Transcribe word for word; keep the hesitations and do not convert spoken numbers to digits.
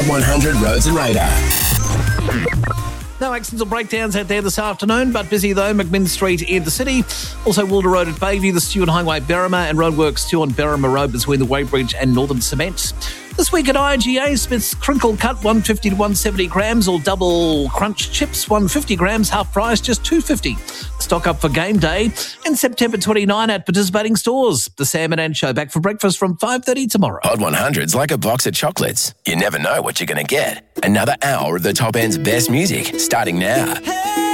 Hot one hundred Roads and Radar. No accidents or breakdowns out there this afternoon, but busy though. McMinn Street in the city. Also Wilder Road at Bayview, the Stewart Highway, Berrima, and roadworks too on Berrima Road between the Weybridge and Northern Cement. This week at I G A, Smith's crinkle cut one fifty to one seventy grams, or double crunch chips one fifty grams, half price just two fifty. Stock up for game day and September twenty-ninth at participating stores. The Sam and Ann Show back for breakfast from five thirty tomorrow. Hot one hundred's like a box of chocolates. You never know what you're going to get. Another hour of the top end's best music starting now.